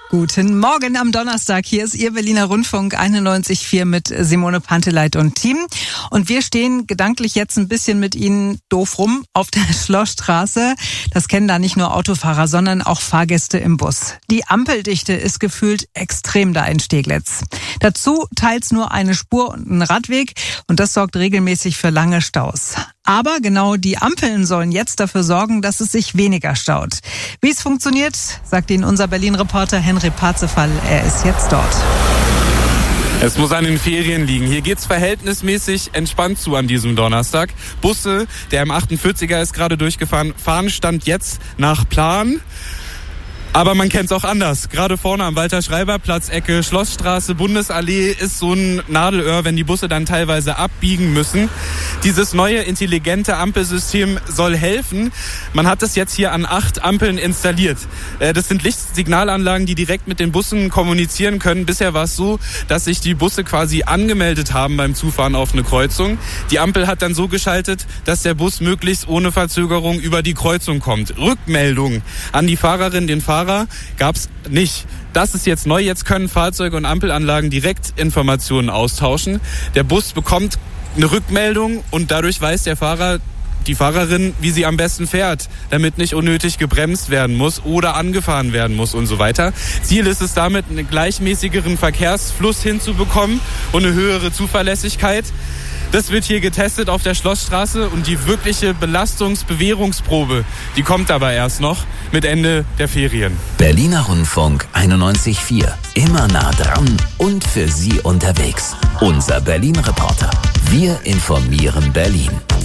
Guten Morgen am Donnerstag. Hier ist Ihr Berliner Rundfunk 91.4 mit Simone Panteleit und Team. Und wir stehen gedanklich jetzt ein bisschen mit Ihnen doof rum auf der Schlossstraße. Das kennen da nicht nur Autofahrer, sondern auch Fahrgäste im Bus. Die Ampeldichte ist gefühlt extrem da in Steglitz. Dazu teils nur eine Spur und ein Radweg und das sorgt regelmäßig für lange Staus. Aber genau die Ampeln sollen jetzt dafür sorgen, dass es sich weniger staut. Wie es funktioniert, sagt Ihnen unser Berlin-Reporter Henry Parzefall. Er ist jetzt dort. Es muss an den Ferien liegen. Hier geht's verhältnismäßig entspannt zu an diesem Donnerstag. Busse, der M48er ist gerade durchgefahren, fahren Stand jetzt nach Plan. Aber man kennt's auch anders. Gerade vorne am Walter-Schreiber-Platz, Ecke Schlossstraße, Bundesallee ist so ein Nadelöhr, wenn die Busse dann teilweise abbiegen müssen. Dieses neue intelligente Ampelsystem soll helfen. Man hat es jetzt hier an 8 Ampeln installiert. Das sind Lichtsignalanlagen, die direkt mit den Bussen kommunizieren können. Bisher war es so, dass sich die Busse quasi angemeldet haben beim Zufahren auf eine Kreuzung. Die Ampel hat dann so geschaltet, dass der Bus möglichst ohne Verzögerung über die Kreuzung kommt. Rückmeldung an die Fahrerin, den Fahrer gab's nicht. Das ist jetzt neu. Jetzt können Fahrzeuge und Ampelanlagen direkt Informationen austauschen. Der Bus bekommt eine Rückmeldung und dadurch weiß der Fahrer, die Fahrerin, wie sie am besten fährt, damit nicht unnötig gebremst werden muss oder angefahren werden muss und so weiter. Ziel ist es damit, einen gleichmäßigeren Verkehrsfluss hinzubekommen und eine höhere Zuverlässigkeit. Das wird hier getestet auf der Schlossstraße und die wirkliche Belastungs-Bewährungsprobe, die kommt aber erst noch mit Ende der Ferien. Berliner Rundfunk 91.4. Immer nah dran und für Sie unterwegs. Unser Berlin-Reporter. Wir informieren Berlin.